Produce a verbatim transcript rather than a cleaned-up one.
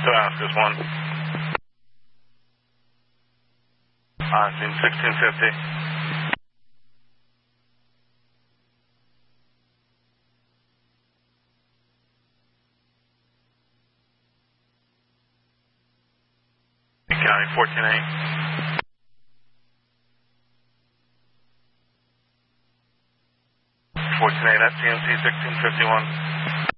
Damascus one. On scene sixteen fifty. County fourteen eight. fourteen eight at T M C sixteen fifty-one.